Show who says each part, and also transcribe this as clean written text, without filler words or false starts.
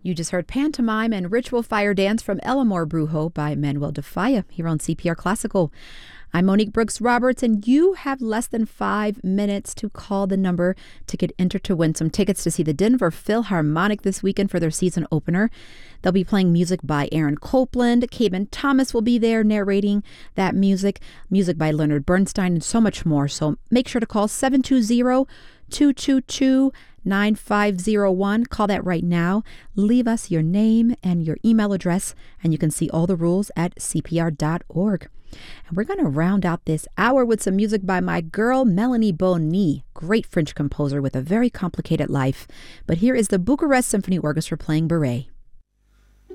Speaker 1: You just heard Pantomime and Ritual Fire Dance from El Amor Brujo by Manuel de Falla here on CPR Classical. I'm Monique Brooks Roberts, and you have less than 5 minutes to call the number to get entered to win some tickets to see the Denver Philharmonic this weekend for their season opener. They'll be playing music by Aaron Copland. Cayman Thomas will be there narrating that music by Leonard Bernstein, and so much more. So make sure to call 720-222-9501. Call that right now. Leave us your name and your email address, and you can see all the rules at cpr.org. And we're going to round out this hour with some music by my girl, Melanie Bonny, great French composer with a very complicated life. But here is the Bucharest Symphony Orchestra playing Beret.